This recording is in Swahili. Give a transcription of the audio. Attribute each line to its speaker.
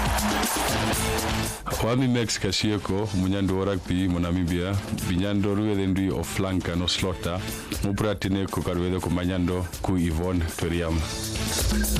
Speaker 1: Wami Max Kasieko, munyando rugby mo Namibia, binyando ruwede ndui o flanka no slota, mu pratine ko karwede ko manyando ku Yvonne Toriam.